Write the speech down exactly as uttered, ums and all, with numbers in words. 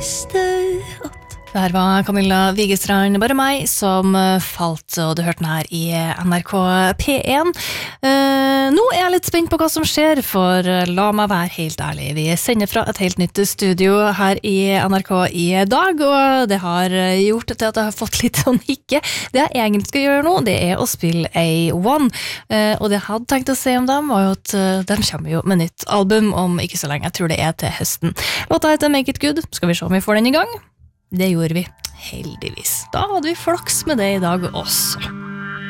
visste at Det her var Camilla Vigestrand, bare meg, som falt, og du hørte den her i N R K P én. Uh, nå er jeg litt spent på hva som skjer, for la meg være helt ærlig. Vi sender fra et helt nytt studio her i N R K i dag, og det har gjort til at jeg har fått litt sånn hikke. Det jeg egentlig skal gjøre nå, det er å spille A one, uh, og det jeg hadde tenkt å se om dem, var jo at uh, de kommer jo med nytt album om ikke så lenge. Jeg tror det er til høsten. Låta heter Make It Good. Skal vi se om vi får den i gang? Det gjorde vi, heldigvis. Da hadde vi flaks med det i dag også.